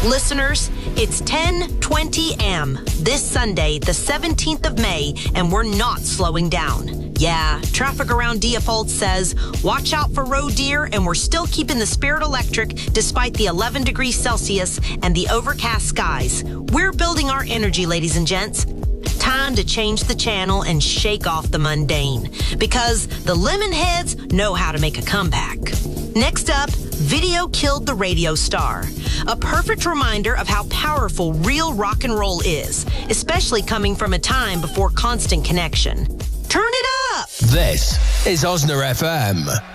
Listeners, it's 10:20 a.m. this Sunday, the 17th of May, and we're not slowing down. Yeah, traffic around Deerfold says, watch out for road deer, and we're still keeping the spirit electric despite the 11 degrees Celsius and the overcast skies. We're building our energy, ladies and gents. Time to change the channel and shake off the mundane, because the Lemonheads know how to make a comeback. Next up, video killed the radio star. A perfect reminder of how powerful real rock and roll is, especially coming from a time before constant connection. Turn it up! This is Osna FM.